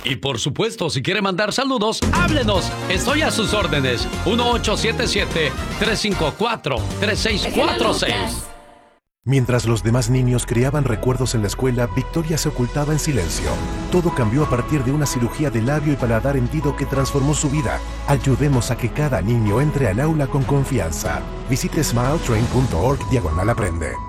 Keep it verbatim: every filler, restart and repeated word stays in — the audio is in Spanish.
Y por supuesto, si quiere mandar saludos, háblenos. Estoy a sus órdenes. uno ocho siete siete, tres cinco cuatro, tres seis cuatro seis. Mientras los demás niños creaban recuerdos en la escuela, Victoria se ocultaba en silencio. Todo cambió a partir de una cirugía de labio y paladar hendido que transformó su vida. Ayudemos a que cada niño entre al aula con confianza. Visite smiletrain punto org diagonal aprende.